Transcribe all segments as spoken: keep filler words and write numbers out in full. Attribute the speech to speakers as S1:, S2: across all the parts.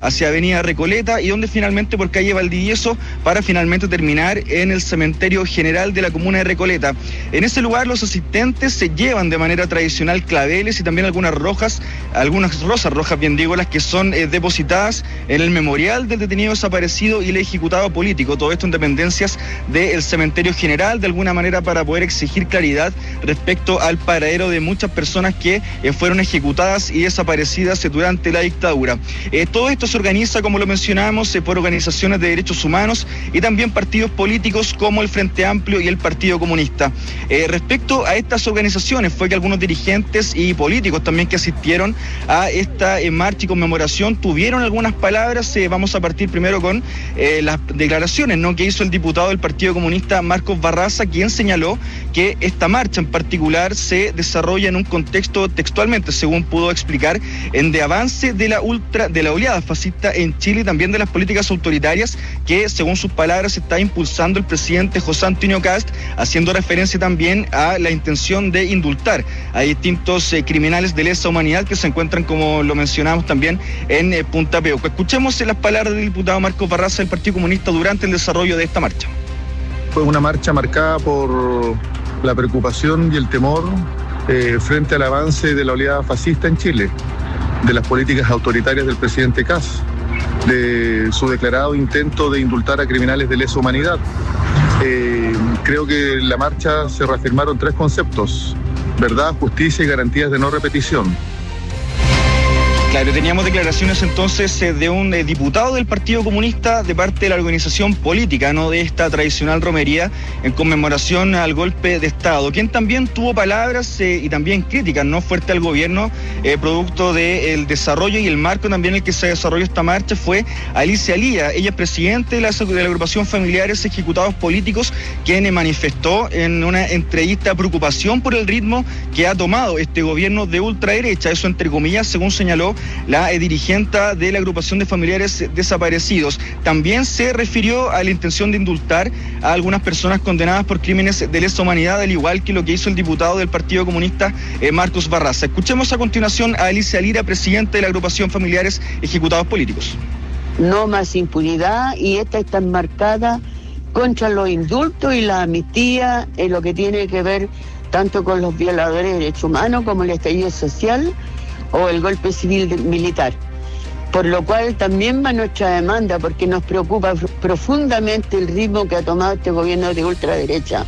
S1: hacia Avenida Recoleta y donde finalmente por calle Valdivieso para finalmente terminar en el cementerio general de la comuna de Recoleta. En ese lugar los asistentes se llevan de manera tradicional claveles y también algunas rojas, algunas rosas rojas, bien digo, las que son eh, depositadas en el memorial del detenido desaparecido y el ejecutado político. Todo esto en dependencias del cementerio general, de alguna manera para poder exigir claridad respecto al paradero de muchas personas que eh, fueron ejecutadas y desaparecidas eh, durante la dictadura. Eh, todo esto se organiza, como lo mencionábamos, eh, por organizaciones de derechos humanos y también partidos políticos como el Frente Amplio y el Partido Comunista. Eh, respecto a estas organizaciones, fue que algunos dirigentes y políticos también que asistieron a esta eh, marcha y conmemoración tuvieron algunas palabras. Eh, vamos a partir primero con eh, las declaraciones, ¿no?, que hizo el diputado del Partido Comunista Marcos Barraza, quien señaló que esta marcha en particular se desarrolla en un contexto, textualmente, según pudo explicar, en de avance de la ultra, de la oleada fascista en Chile y también de las políticas autoritarias que, según sus palabras, está impulsando el presidente José Antonio Kast, haciendo referencia también a la intención de indultar a distintos eh, criminales de lesa humanidad que se encuentran, como lo mencionamos también, en eh, Punta Peuco. Escuchemos las palabras del diputado Marcos Barraza del Partido Comunista durante el desarrollo de esta marcha.
S2: Fue una marcha marcada por la preocupación y el temor eh, frente al avance de la oleada fascista en Chile, de las políticas autoritarias del presidente Kast, de su declarado intento de indultar a criminales de lesa humanidad. Eh, creo que en la marcha se reafirmaron tres conceptos: verdad, justicia y garantías de no repetición.
S1: Claro, teníamos declaraciones entonces eh, de un eh, diputado del Partido Comunista de parte de la organización política, no de esta tradicional romería en conmemoración al golpe de Estado, quien también tuvo palabras eh, y también críticas no fuerte al gobierno, eh, producto del desarrollo y el marco también en el que se desarrolló esta marcha, fue Alicia Lía. Ella es presidente de la, de la agrupación Familiares Ejecutados Políticos, quien eh, manifestó en una entrevista preocupación por el ritmo que ha tomado este gobierno de ultraderecha, eso entre comillas, según señaló la eh, dirigente de la agrupación de familiares desaparecidos. También se refirió a la intención de indultar a algunas personas condenadas por crímenes de lesa humanidad, al igual que lo que hizo el diputado del Partido Comunista eh, Marcos Barraza. Escuchemos a continuación a Alicia Lira, presidente de la agrupación Familiares Ejecutados Políticos.
S3: No más impunidad, y esta está enmarcada contra los indultos y la amnistía en lo que tiene que ver tanto con los violadores de derechos humanos como el estallido social o el golpe civil militar. Por lo cual también va nuestra demanda, porque nos preocupa profundamente el ritmo que ha tomado este gobierno de ultraderecha.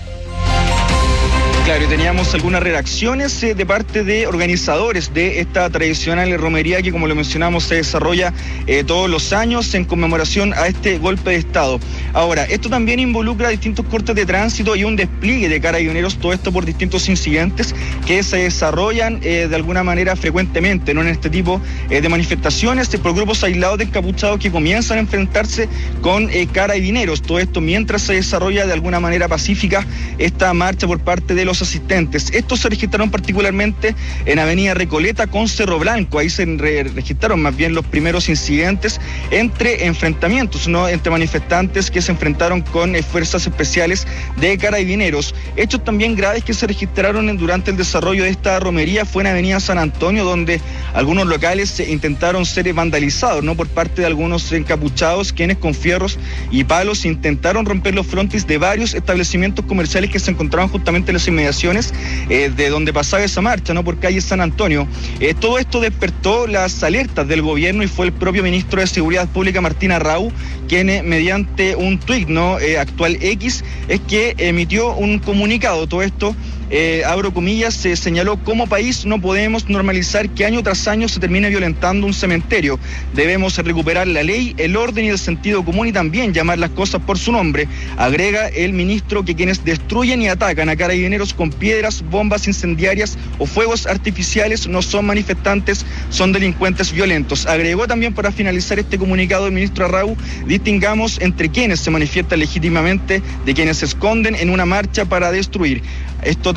S1: Claro, y teníamos algunas reacciones eh, de parte de organizadores de esta tradicional romería que, como lo mencionamos, se desarrolla eh, todos los años en conmemoración a este golpe de Estado. Ahora, esto también involucra distintos cortes de tránsito y un despliegue de carabineros, todo esto por distintos incidentes que se desarrollan eh, de alguna manera frecuentemente, ¿no?, en este tipo eh, de manifestaciones, eh, por grupos aislados de encapuchados que comienzan a enfrentarse con eh, carabineros. Todo esto mientras se desarrolla de alguna manera pacífica esta marcha por parte de los asistentes. Estos se registraron particularmente en Avenida Recoleta con Cerro Blanco. Ahí se re registraron más bien los primeros incidentes entre enfrentamientos, ¿no?, entre manifestantes que se enfrentaron con eh, fuerzas especiales de carabineros. Hechos también graves que se registraron en, durante el desarrollo de esta romería fue en Avenida San Antonio, donde algunos locales eh, intentaron ser vandalizados, ¿no?, por parte de algunos encapuchados, quienes con fierros y palos intentaron romper los frontis de varios establecimientos comerciales que se encontraban justamente en las inmediaciones Eh, de donde pasaba esa marcha, ¿no?, por calle San Antonio. Eh, todo esto despertó las alertas del gobierno y fue el propio ministro de Seguridad Pública, Martín Arrau, quien eh, mediante un tuit, ¿no?, eh, actual X, es que emitió un comunicado. Todo esto, eh, abro comillas, se señaló: como país no podemos normalizar que año tras año se termine violentando un cementerio. Debemos recuperar la ley, el orden y el sentido común y también llamar las cosas por su nombre. Agrega el ministro que quienes destruyen y atacan a carabineros con piedras, bombas incendiarias o fuegos artificiales no son manifestantes, son delincuentes violentos. Agregó también, para finalizar este comunicado, el ministro Arrau: distingamos entre quienes se manifiestan legítimamente de quienes se esconden en una marcha para destruir. Esto también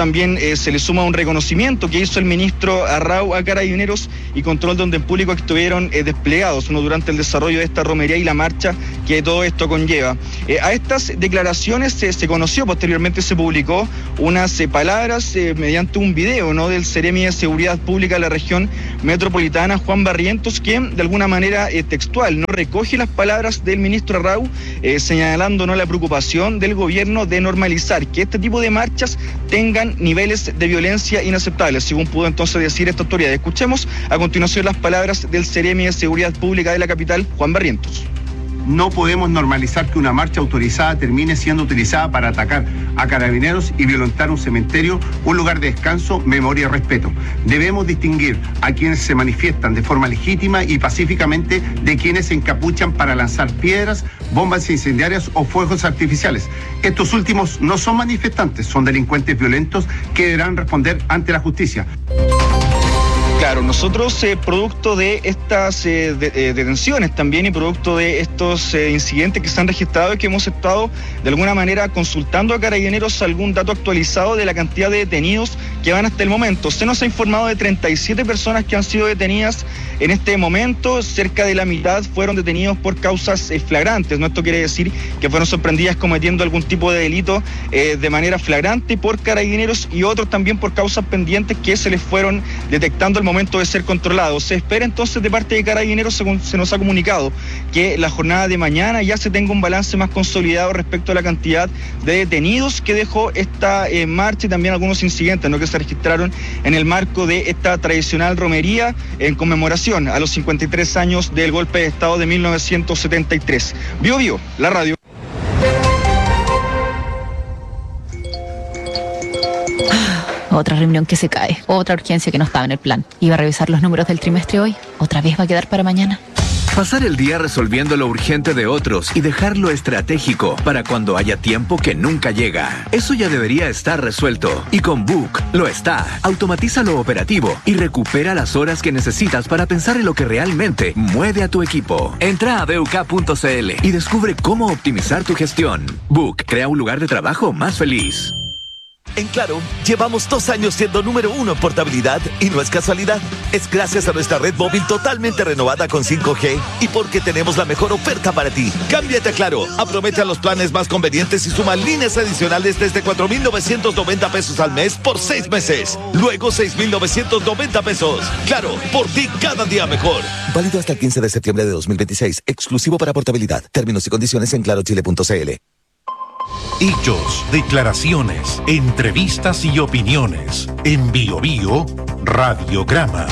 S1: también eh, se le suma un reconocimiento que hizo el ministro Arrau a Carabineros y Control de Orden Público que estuvieron eh, desplegados uno durante el desarrollo de esta romería y la marcha que todo esto conlleva. Eh, a estas declaraciones eh, se conoció, posteriormente se publicó unas eh, palabras eh, mediante un video, ¿no?, del Seremi de Seguridad Pública de la región metropolitana, Juan Barrientos, que de alguna manera eh, textual no recoge las palabras del ministro Arrau, eh, señalando, ¿no?, la preocupación del gobierno de normalizar que este tipo de marchas tengan niveles de violencia inaceptables, según pudo entonces decir esta autoridad. Escuchemos a continuación las palabras del Seremi de Seguridad Pública de la capital, Juan Barrientos.
S4: No podemos normalizar que una marcha autorizada termine siendo utilizada para atacar a carabineros y violentar un cementerio, un lugar de descanso, memoria y respeto. Debemos distinguir a quienes se manifiestan de forma legítima y pacíficamente de quienes se encapuchan para lanzar piedras, bombas incendiarias o fuegos artificiales. Estos últimos no son manifestantes, son delincuentes violentos que deberán responder ante la justicia.
S1: Claro, nosotros, eh, producto de estas eh, de, eh, detenciones también y producto de estos eh, incidentes que se han registrado y que hemos estado de alguna manera consultando a Carabineros algún dato actualizado de la cantidad de detenidos que van hasta el momento. Se nos ha informado de treinta y siete personas que han sido detenidas en este momento, cerca de la mitad fueron detenidos por causas eh, flagrantes, ¿no? Esto quiere decir que fueron sorprendidas cometiendo algún tipo de delito eh, de manera flagrante por Carabineros y otros también por causas pendientes que se les fueron detectando al momento de ser controlados. Se espera entonces de parte de Carabineros, según se nos ha comunicado, que la jornada de mañana ya se tenga un balance más consolidado respecto a la cantidad de detenidos que dejó esta eh, marcha y también algunos incidentes, ¿no?, que se registraron en el marco de esta tradicional romería en conmemoración a los cincuenta y tres años del golpe de Estado de mil novecientos setenta y tres. Bio Bio, la radio.
S5: Otra reunión que se cae, otra urgencia que no estaba en el plan. Iba a revisar los números del trimestre hoy, otra vez va a quedar para mañana.
S6: Pasar el día resolviendo lo urgente de otros y dejar lo estratégico para cuando haya tiempo que nunca llega. Eso ya debería estar resuelto. Y con Book lo está. Automatiza lo operativo y recupera las horas que necesitas para pensar en lo que realmente mueve a tu equipo. Entra a b u k punto c l y descubre cómo optimizar tu gestión. Book crea un lugar de trabajo más feliz.
S7: En Claro, llevamos dos años siendo número uno en portabilidad y no es casualidad. Es gracias a nuestra red móvil totalmente renovada con cinco G y porque tenemos la mejor oferta para ti. Cámbiate a Claro, aprovecha los planes más convenientes y suma líneas adicionales desde cuatro mil novecientos noventa pesos al mes por seis meses. Luego seis mil novecientos noventa pesos. Claro, por ti cada día mejor. Válido hasta el quince de septiembre de dos mil veintiséis. Exclusivo para portabilidad. Términos y condiciones en claro chile punto c l.
S8: Hechos, declaraciones, entrevistas y opiniones. En Bio Bio, Radiograma.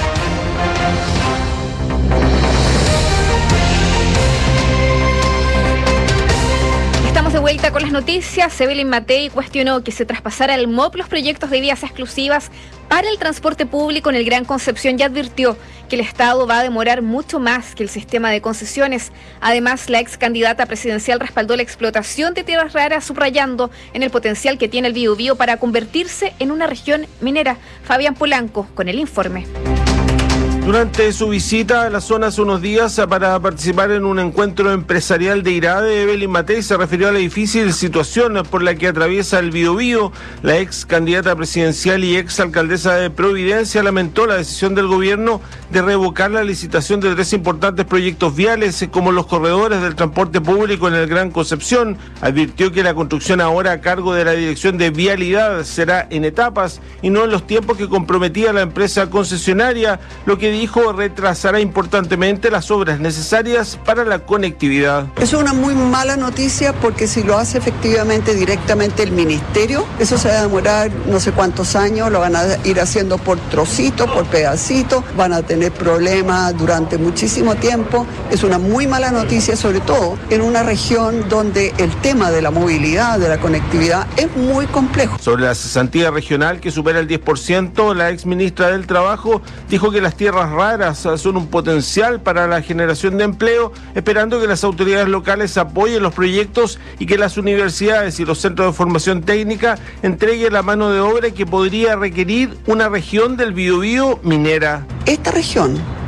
S9: Estamos de vuelta con las noticias. Evelyn Matei cuestionó que se traspasara al M O P los proyectos de vías exclusivas para el transporte público en el Gran Concepción y advirtió que el Estado va a demorar mucho más que el sistema de concesiones. Además, la ex candidata presidencial respaldó la explotación de tierras raras, subrayando en el potencial que tiene el Biobío para convertirse en una región minera. Fabián Polanco con el informe.
S10: Durante su visita a la zona hace unos días para participar en un encuentro empresarial de IRADE, Evelyn Matei se refirió a la difícil situación por la que atraviesa el Biobío. La ex candidata presidencial y ex alcaldesa de Providencia lamentó la decisión del gobierno de revocar la licitación de tres importantes proyectos viales como los corredores del transporte público en el Gran Concepción. Advirtió que la construcción ahora a cargo de la Dirección de Vialidad será en etapas y no en los tiempos que comprometía la empresa concesionaria, lo que dijo retrasará importantemente las obras necesarias para la conectividad.
S11: Es una muy mala noticia porque si lo hace efectivamente directamente el ministerio, eso se va a demorar no sé cuántos años, lo van a ir haciendo por trocito, por pedacito, van a tener problemas durante muchísimo tiempo. Es una muy mala noticia, sobre todo en una región donde el tema de la movilidad, de la conectividad, es muy complejo.
S10: Sobre la cesantía regional que supera el diez por ciento, la ex ministra del Trabajo dijo que las tierras raras son un potencial para la generación de empleo, esperando que las autoridades locales apoyen los proyectos y que las universidades y los centros de formación técnica entreguen la mano de obra que podría requerir una región del Biobío minera.
S11: Esta región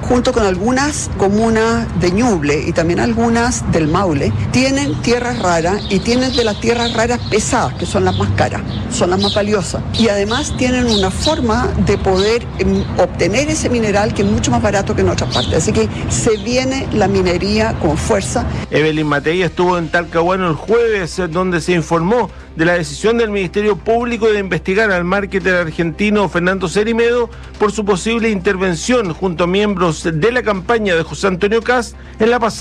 S11: junto con algunas comunas de Ñuble y también algunas del Maule, tienen tierras raras y tienen de las tierras raras pesadas, que son las más caras, son las más valiosas. Y además tienen una forma de poder eh, obtener ese mineral que es mucho más barato que en otras partes. Así que se viene la minería con fuerza.
S10: Evelyn Matei estuvo en Talcahuano el jueves, donde se informó de la decisión del Ministerio Público de investigar al marketer argentino Fernando Cerimedo por su posible intervención junto a miembros de la campaña de José Antonio Kast en la pasada